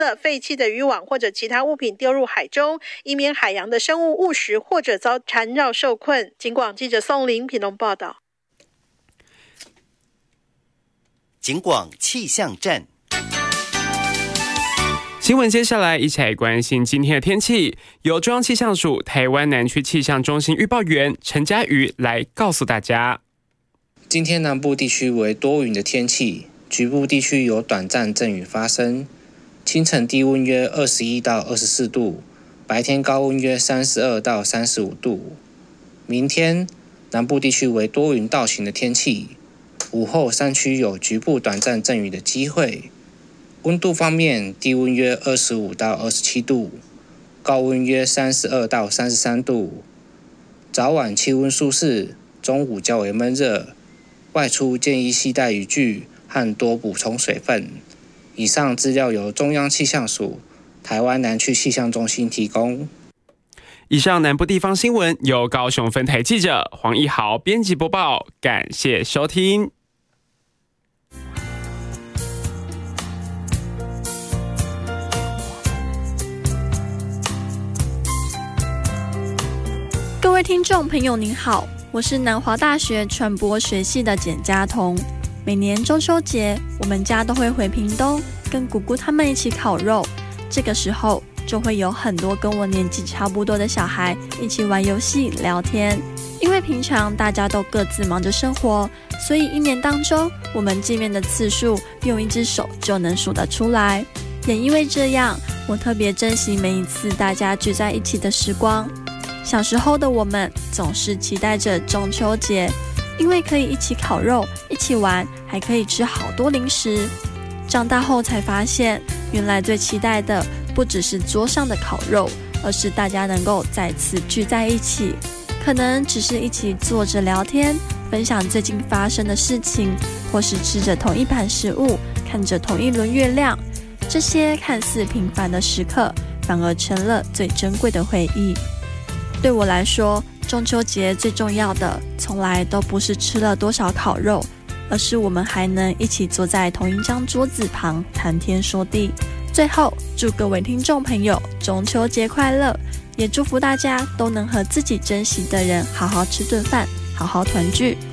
的废弃的渔网或者其他物品丢入海中，以免海洋的生物误食或者遭缠绕受困。警广记者宋林屏东报道。 警广气象站。 新闻接下来一起来关心今天的天气，由中央气象署台湾南区气象中心预报员陈嘉瑜来告诉大家。 今天南部地区为多云的天气，局部地区有短暂阵雨发生，清晨低温约21到24度，白天高温约32到35度。明天南部地区为多云到晴的天气，午后山区有局部短暂阵雨的机会。温度方面，低温约25到27度，高温约32到33度。早晚气温舒适，中午较为闷热，外出建议携带雨具和多补充水分。以上资料由中央气象署台湾南区气象中心提供。 以上南部地方新闻由高雄分台记者黄一豪编辑播报，感谢收听。 各位听众朋友您好，我是南华大学传播学系的简嘉彤。每年中秋节，我们家都会回屏东跟姑姑他们一起烤肉，这个时候就会有很多跟我年纪差不多的小孩一起玩游戏聊天。因为平常大家都各自忙着生活，所以一年当中我们见面的次数用一只手就能数得出来。也因为这样，我特别珍惜每一次大家聚在一起的时光。小时候的我们总是期待着中秋节，因为可以一起烤肉，一起玩，还可以吃好多零食。长大后才发现，原来最期待的不只是桌上的烤肉，而是大家能够再次聚在一起。可能只是一起坐着聊天，分享最近发生的事情，或是吃着同一盘食物，看着同一轮月亮。这些看似平凡的时刻，反而成了最珍贵的回忆。对我来说，中秋节最重要的从来都不是吃了多少烤肉，而是我们还能一起坐在同一张桌子旁谈天说地。最后，祝各位听众朋友中秋节快乐，也祝福大家都能和自己珍惜的人好好吃顿饭，好好团聚。